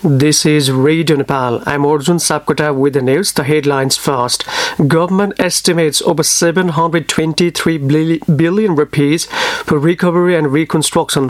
This is Radio Nepal. I'm Arjun Sapkota with the news. The headlines first. Government estimates over 723 billion rupees for recovery and reconstruction